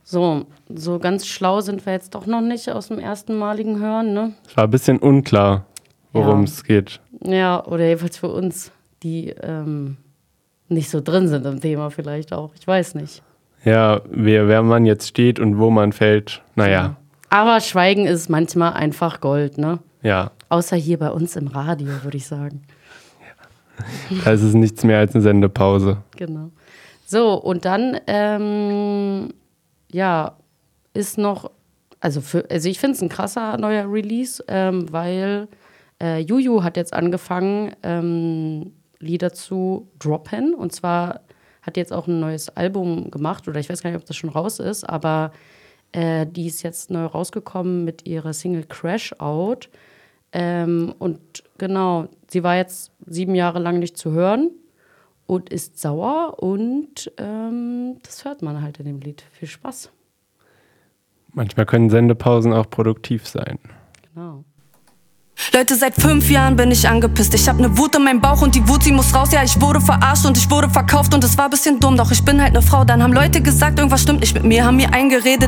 So ganz schlau sind wir jetzt doch noch nicht aus dem erstenmaligen Hören, ne? Es war ein bisschen unklar, worum es geht. Ja, oder jedenfalls für uns, die nicht so drin sind im Thema vielleicht auch. Ich weiß nicht. Ja, wer man jetzt steht und wo man fällt, naja. Aber Schweigen ist manchmal einfach Gold, ne? Ja. Außer hier bei uns im Radio, würde ich sagen. Da ist es nichts mehr als eine Sendepause. Genau. So, und dann, ist noch, also ich finde es ein krasser neuer Release, weil Juju hat jetzt angefangen, Lieder zu droppen. Und zwar hat jetzt auch ein neues Album gemacht, oder ich weiß gar nicht, ob das schon raus ist, aber die ist jetzt neu rausgekommen mit ihrer Single Crash Out. Und genau, sie war jetzt 7 Jahre lang nicht zu hören und ist sauer und das hört man halt in dem Lied. Viel Spaß. Manchmal können Sendepausen auch produktiv sein. Genau. Leute, seit 5 Jahren bin ich angepisst. Ich hab ne Wut in meinem Bauch und die Wut, sie muss raus. Ja, ich wurde verarscht und ich wurde verkauft und es war ein bisschen dumm. Doch ich bin halt ne Frau. Dann haben Leute gesagt, irgendwas stimmt nicht mit mir, haben mir eingeredet,